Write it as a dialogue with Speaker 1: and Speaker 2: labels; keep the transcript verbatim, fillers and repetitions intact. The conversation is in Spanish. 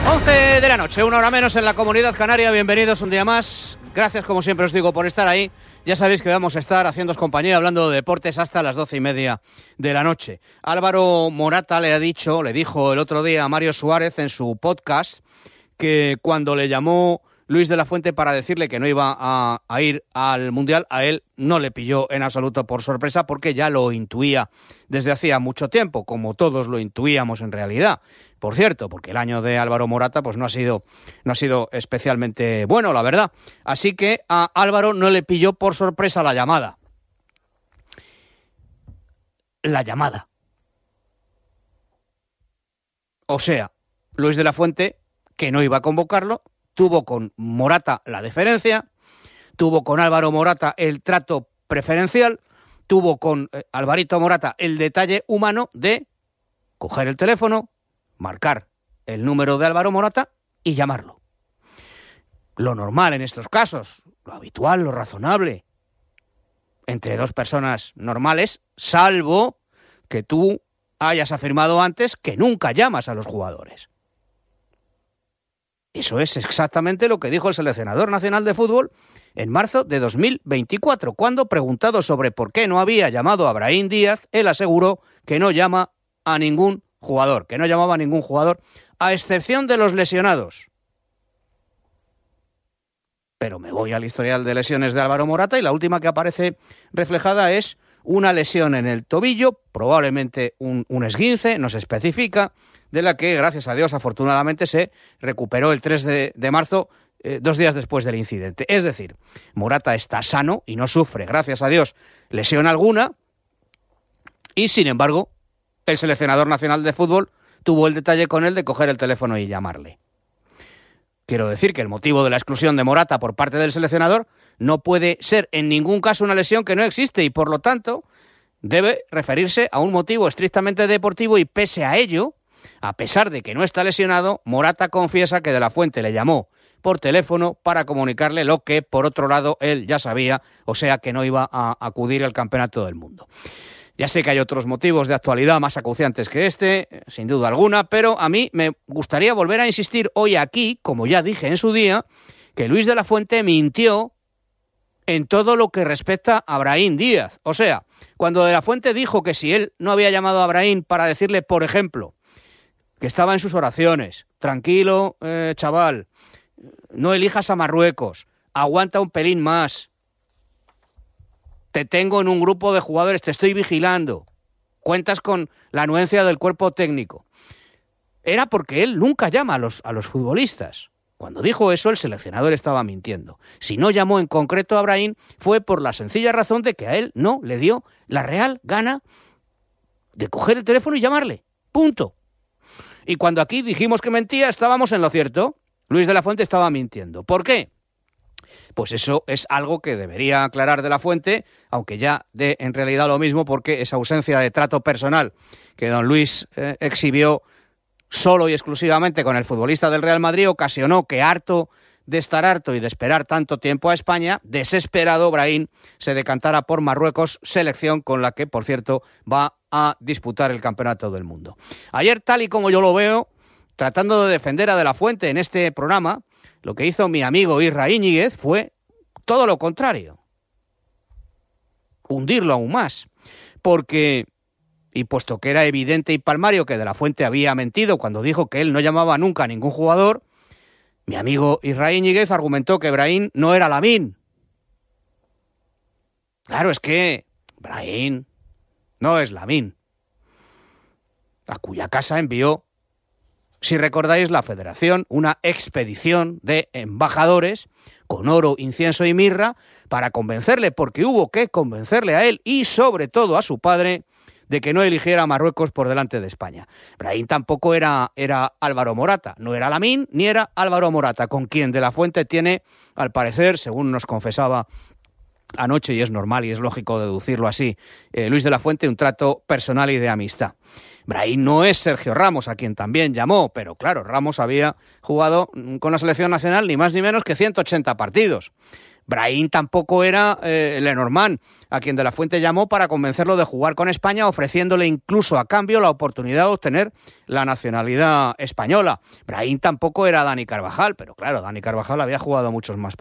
Speaker 1: once de la noche, una hora menos en la Comunidad Canaria. Bienvenidos un día más. Gracias, como siempre os digo, por estar ahí. Ya sabéis que vamos a estar haciéndoos compañía hablando de deportes hasta las doce y media de la noche. Álvaro Morata le ha dicho, le dijo el otro día a Mario Suárez en su podcast que cuando le llamó Luis de la Fuente para decirle que no iba a, a ir al Mundial, a él no le pilló en absoluto por sorpresa porque ya lo intuía desde hacía mucho tiempo, como todos lo intuíamos en realidad. Por cierto, porque el año de Álvaro Morata pues no ha sido, no ha sido especialmente bueno, la verdad. Así que a Álvaro no le pilló por sorpresa la llamada. La llamada. O sea, Luis de la Fuente, que no iba a convocarlo, tuvo con Morata la deferencia, tuvo con Álvaro Morata el trato preferencial, tuvo con eh, Alvarito Morata el detalle humano de coger el teléfono, marcar el número de Álvaro Morata y llamarlo. Lo normal en estos casos, lo habitual, lo razonable, entre dos personas normales, salvo que tú hayas afirmado antes que nunca llamas a los jugadores. Eso es exactamente lo que dijo el seleccionador nacional de fútbol en marzo de dos mil veinticuatro, cuando preguntado sobre por qué no había llamado a Brahim Díaz, él aseguró que no llama a ningún jugador, que no llamaba a ningún jugador, a excepción de los lesionados. Pero me voy al historial de lesiones de Álvaro Morata y la última que aparece reflejada es una lesión en el tobillo, probablemente un, un esguince, no se especifica, de la que, gracias a Dios, afortunadamente se recuperó el tres de marzo, eh, dos días después del incidente. Es decir, Morata está sano y no sufre, gracias a Dios, lesión alguna, y sin embargo, el seleccionador nacional de fútbol tuvo el detalle con él de coger el teléfono y llamarle. Quiero decir que el motivo de la exclusión de Morata por parte del seleccionador no puede ser en ningún caso una lesión que no existe y, por lo tanto, debe referirse a un motivo estrictamente deportivo y, pese a ello, a pesar de que no está lesionado, Morata confiesa que de la Fuente le llamó por teléfono para comunicarle lo que, por otro lado, él ya sabía, o sea que no iba a acudir al Campeonato del Mundo. Ya sé que hay otros motivos de actualidad más acuciantes que este, sin duda alguna, pero a mí me gustaría volver a insistir hoy aquí, como ya dije en su día, que Luis de la Fuente mintió en todo lo que respecta a Brahim Díaz. O sea, cuando de la Fuente dijo que si él no había llamado a Brahim para decirle, por ejemplo, que estaba en sus oraciones, tranquilo, eh, chaval, no elijas a Marruecos, aguanta un pelín más, te tengo en un grupo de jugadores, te estoy vigilando, cuentas con la anuencia del cuerpo técnico. Era porque él nunca llama a los, a los futbolistas. Cuando dijo eso, el seleccionador estaba mintiendo. Si no llamó en concreto a Brahim, fue por la sencilla razón de que a él no le dio la real gana de coger el teléfono y llamarle. Punto. Y cuando aquí dijimos que mentía, estábamos en lo cierto. Luis de la Fuente estaba mintiendo. ¿Por qué? Pues eso es algo que debería aclarar de la Fuente, aunque ya dé en realidad lo mismo, porque esa ausencia de trato personal que don Luis eh, exhibió solo y exclusivamente con el futbolista del Real Madrid ocasionó que, harto de estar harto y de esperar tanto tiempo a España, desesperado, Brahim se decantara por Marruecos, selección con la que, por cierto, va a disputar el Campeonato del Mundo. Ayer, tal y como yo lo veo, tratando de defender a De la Fuente en este programa, lo que hizo mi amigo Isra Íñiguez fue todo lo contrario. Hundirlo aún más. Porque, y puesto que era evidente y palmario que De la Fuente había mentido cuando dijo que él no llamaba nunca a ningún jugador, mi amigo Isra Íñiguez argumentó que Brahim no era Lamine. Claro, es que Brahim no es Lamine, a cuya casa envió, si recordáis, la Federación una expedición de embajadores con oro, incienso y mirra para convencerle, porque hubo que convencerle a él y sobre todo a su padre, de que no eligiera a Marruecos por delante de España. Brahim tampoco era, era Álvaro Morata, no era Lamine ni era Álvaro Morata, con quien De la Fuente tiene, al parecer, según nos confesaba anoche, y es normal y es lógico deducirlo así, eh, Luis de la Fuente, un trato personal y de amistad. Brahim no es Sergio Ramos, a quien también llamó, pero claro, Ramos había jugado con la selección nacional ni más ni menos que ciento ochenta partidos. Brahim tampoco era eh, Lenormand, a quien De la Fuente llamó para convencerlo de jugar con España, ofreciéndole incluso a cambio la oportunidad de obtener la nacionalidad española. Brahim tampoco era Dani Carvajal, pero claro, Dani Carvajal había jugado muchos más